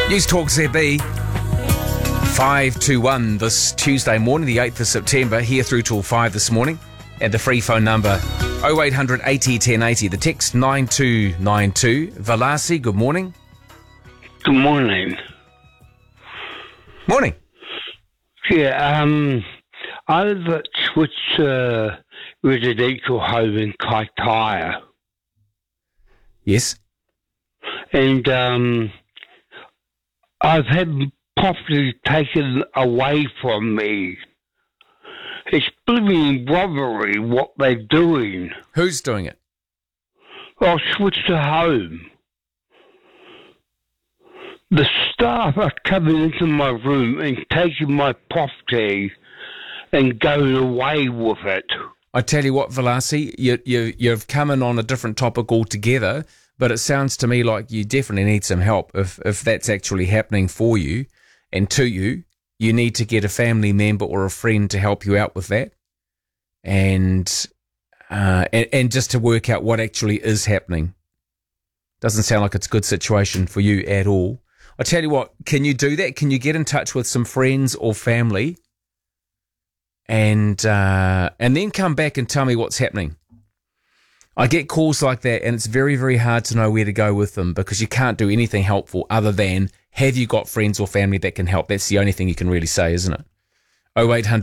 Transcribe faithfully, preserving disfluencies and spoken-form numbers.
News Talk Z B. five to one this Tuesday morning, the eighth of September, here through till five this morning. And the free phone number oh eight hundred eighty ten eighty. The text nine two nine two. Valasi, good morning. Good morning. Morning. Yeah, um, I've switched uh, residential home in Kaitaia. Yes. And um, I've had property taken away from me. It's blooming robbery what they're doing. Who's doing it? I'll switch to home. The staff are coming into my room and taking my property and going away with it. I tell you what, Valasi, you, you, you've come in on a different topic altogether, but it sounds to me like you definitely need some help if, if that's actually happening for you and to you. You need to get a family member or a friend to help you out with that, and uh, and, and just to work out what actually is happening. Doesn't sound like it's a good situation for you at all. I tell you what, can you do that? Can you get in touch with some friends or family, and uh, and then come back and tell me what's happening? I get calls like that, and it's very, very hard to know where to go with them because you can't do anything helpful other than, have you got friends or family that can help? That's the only thing you can really say, isn't it? oh eight hundred